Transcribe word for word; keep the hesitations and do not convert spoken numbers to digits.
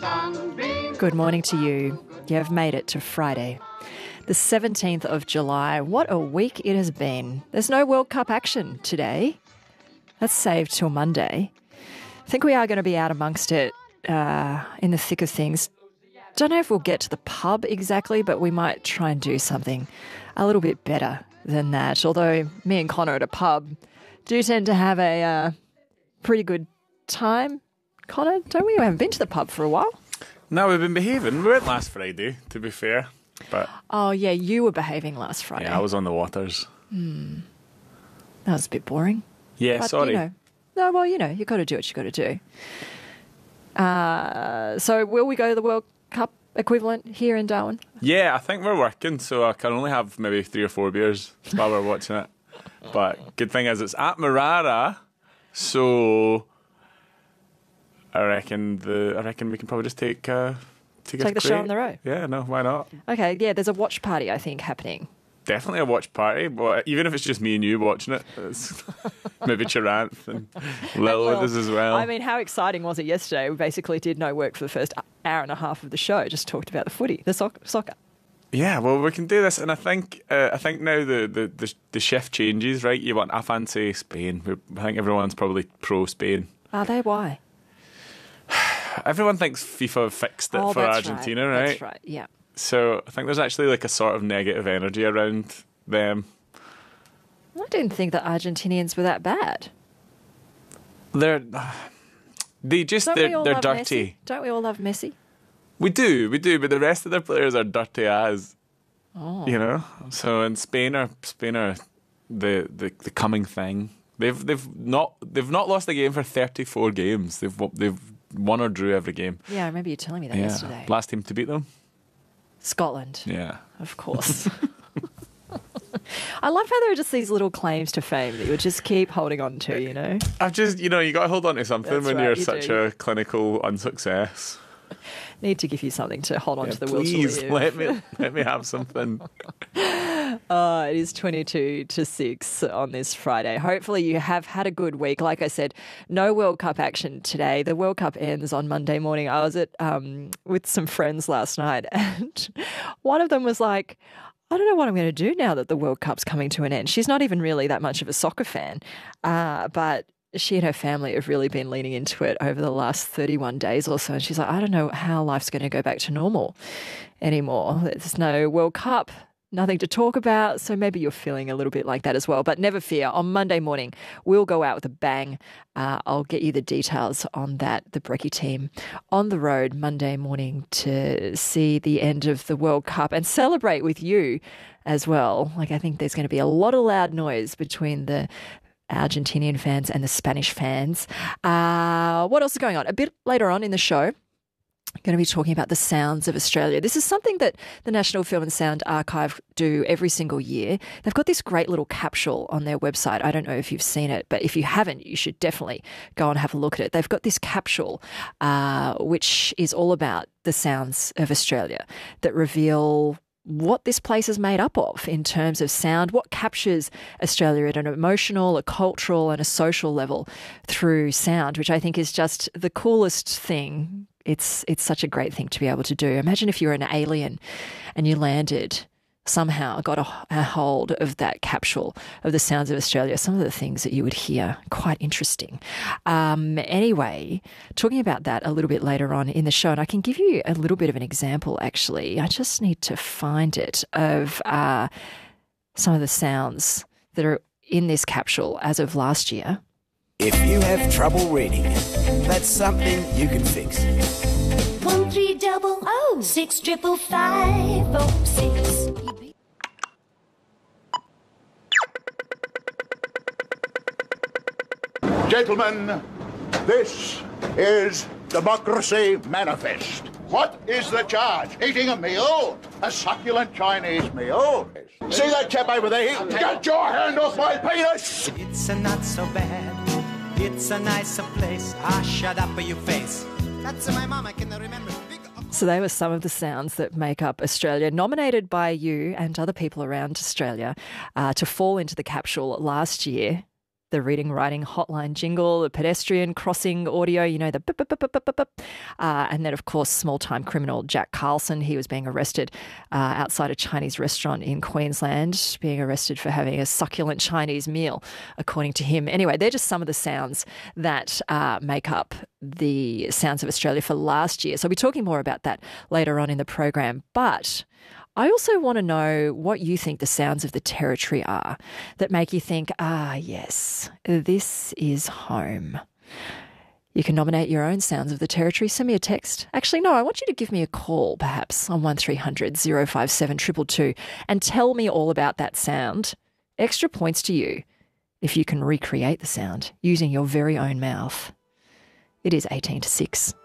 Good morning to you. You have made it to Friday, the seventeenth of July. What a week it has been. There's no World Cup action today. That's saved till Monday. I think we are going to be out amongst it uh, in the thick of things. Don't know if we'll get to the pub exactly, but we might try and do something a little bit better than that. Although me and Connor at a pub do tend to have a uh, pretty good time. Connor, don't we? We haven't been to the pub for a while. No, we've been behaving. We went last Friday, to be fair. But oh, yeah, you were behaving last Friday. yeah, I was on the waters. Hmm. That was a bit boring. Yeah, but, sorry. You know, no, well, you know, you've got to do what you've got to do. Uh, so will we go to the World Cup equivalent here in Darwin? Yeah, I think we're working, so I can only have maybe three or four beers while we're watching it. But good thing is it's at Marara, so I reckon the I reckon we can probably just take uh, take, take the show on the road. Yeah, no, why not? Okay, yeah, there's a watch party I think happening. Definitely a watch party, but even if it's just me and you watching it, it's maybe Chiranth and Lil with us as well. I mean, how exciting was it yesterday? We basically did no work for the first hour and a half of the show, just talked about the footy, the soc- soccer. Yeah, well, we can do this, and I think uh, I think now the, the, the, the shift changes, right? You want I fancy Spain. I think everyone's probably pro Spain. Are they? Why? Everyone thinks FIFA fixed it oh, for that's Argentina, right? right? That's right. Yeah. So I think there's actually like a sort of negative energy around them. I didn't think the Argentinians were that bad. They're they just Don't they're they're dirty. Messi? Don't we all love Messi? We do, we do, but the rest of their players are dirty as. Oh. You know, so in Spain are Spain are the, the, the coming thing. They've they've not they've not lost a game for thirty-four games. They've they've won or drew every game. Yeah, I remember you telling me that yeah. yesterday. Last team to beat them, Scotland. Yeah, of course. I love how there are just these little claims to fame that you would just keep holding on to. You know, I've just you know you got to hold on to something That's when right, you're you such do. a clinical unsuccess. Need to give you something to hold on Yeah, to the will to please live. let me let me have something. Uh, it is twenty-two to six on this Friday. Hopefully you have had a good week. Like I said, no World Cup action today. The World Cup ends on Monday morning. I was at um, with some friends last night and one of them was like, I don't know what I'm going to do now that the World Cup's coming to an end. She's not even really that much of a soccer fan, uh, but she and her family have really been leaning into it over the last thirty-one days or so. And she's like, I don't know how life's going to go back to normal anymore. There's no World Cup, nothing to talk about. So maybe you're feeling a little bit like that as well. But never fear. On Monday morning, we'll go out with a bang. Uh, I'll get you the details on that. The Brekkie team on the road Monday morning to see the end of the World Cup and celebrate with you as well. Like I think there's going to be a lot of loud noise between the Argentinian fans and the Spanish fans. Uh, what else is going on? A bit later on in the show, I'm going to be talking about the sounds of Australia. This is something that the National Film and Sound Archive do every single year. They've got this great little capsule on their website. I don't know if you've seen it, but if you haven't, you should definitely go and have a look at it. They've got this capsule uh, which is all about the sounds of Australia that reveal what this place is made up of in terms of sound, what captures Australia at an emotional, a cultural and a social level through sound, which I think is just the coolest thing. It's it's such a great thing to be able to do. Imagine if you were an alien and you landed, somehow got a, a hold of that capsule of the sounds of Australia, some of the things that you would hear. Quite interesting. Um, anyway, talking about that a little bit later on in the show, and I can give you a little bit of an example, actually. I just need to find it, of uh, some of the sounds that are in this capsule as of last year. If you have trouble reading, that's something you can fix. One three double oh six triple five oh six. Gentlemen, this is Democracy Manifest. What is the charge? Eating a meal? A succulent Chinese meal? See that chap over there? Get your hand off my penis! It's a not so bad. It's a nicer place. Ah, shut up or you face. That's my mom, I can remember. So they were some of the sounds that make up Australia, nominated by you and other people around Australia uh, to fall into the capsule last year. the reading writing hotline jingle, the pedestrian crossing audio, you know, the bip, bip, bip, bip, bip, bip. Uh, and then, of course, small-time criminal Jack Carlson. He was being arrested uh, outside a Chinese restaurant in Queensland, being arrested for having a succulent Chinese meal, according to him. Anyway, they're just some of the sounds that uh, make up the Sounds of Australia for last year. So we'll be talking more about that later on in the program. But I also want to know what you think the sounds of the Territory are that make you think, ah, yes, this is home. You can nominate your own sounds of the Territory. Send me a text. Actually, no, I want you to give me a call, perhaps, on one three hundred oh five seven two two two and tell me all about that sound. Extra points to you if you can recreate the sound using your very own mouth. It is eighteen to six.